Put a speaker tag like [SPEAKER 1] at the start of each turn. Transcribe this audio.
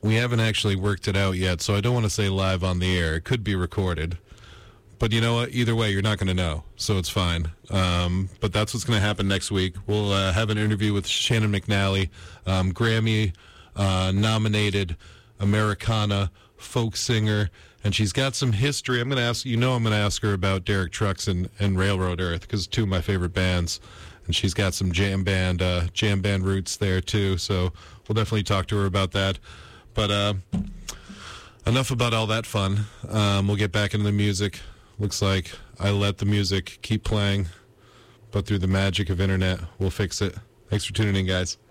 [SPEAKER 1] We haven't actually worked it out yet, so I don't want to say live on the air. It could be recorded. But you know what? Either way, you're not going to know, so it's fine. But that's what's going to happen next week. We'll have an interview with Shannon McNally, Grammy-nominated Americana folk singer, and she's got some history. I'm going to ask her about Derek Trucks and Railroad Earth, because two of my favorite bands, and she's got some jam band roots there too. So we'll definitely talk to her about that. But enough about all that fun. We'll get back into the music. Looks like I let the music keep playing, but through the magic of internet, we'll fix it. Thanks for tuning in, guys.